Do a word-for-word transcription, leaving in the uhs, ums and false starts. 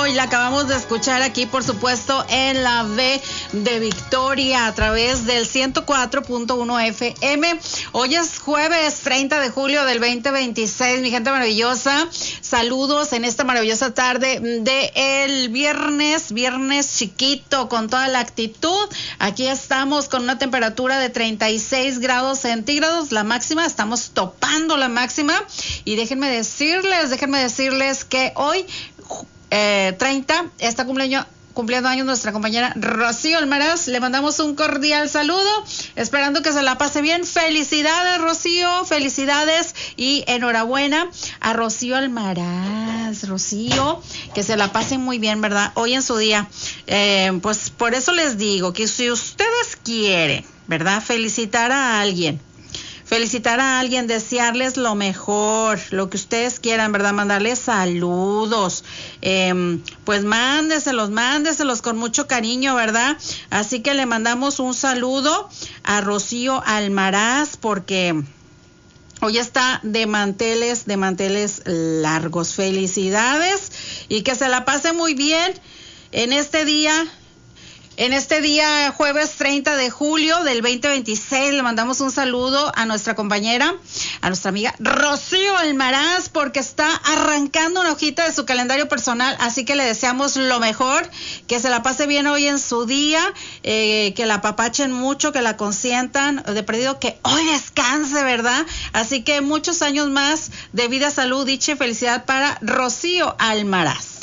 Julio y la acabamos de escuchar aquí, por supuesto, en la V de Victoria a través del ciento cuatro punto uno F M. Hoy es jueves treinta de julio del veinte veintiséis, mi gente maravillosa. Saludos en esta maravillosa tarde de el viernes, viernes chiquito con toda la actitud. Aquí estamos con una temperatura de treinta y seis grados centígrados, la máxima, estamos topando la máxima. Y déjenme decirles, déjenme decirles que hoy, eh, treinta, está cumpleaños, cumpliendo años nuestra compañera Rocío Almaraz. Le mandamos un cordial saludo, esperando que se la pase bien. Felicidades, Rocío, felicidades y enhorabuena a Rocío Almaraz. Rocío, que se la pasen muy bien, ¿verdad? Hoy en su día. Eh, pues por eso les digo que si ustedes quieren, ¿verdad?, felicitar a alguien, felicitar a alguien, desearles lo mejor, lo que ustedes quieran, ¿verdad? Mandarles saludos, eh, pues mándeselos, mándeselos con mucho cariño, ¿verdad? Así que le mandamos un saludo a Rocío Almaraz porque hoy está de manteles, de manteles largos. Felicidades y que se la pase muy bien en este día. En este día, jueves treinta de julio del veinte veintiséis, le mandamos un saludo a nuestra compañera, a nuestra amiga Rocío Almaraz, porque está arrancando una hojita de su calendario personal, así que le deseamos lo mejor, que se la pase bien hoy en su día, eh, que la apapachen mucho, que la consientan, de perdido que hoy descanse, ¿verdad? Así que muchos años más de vida, salud, dicha y felicidad para Rocío Almaraz.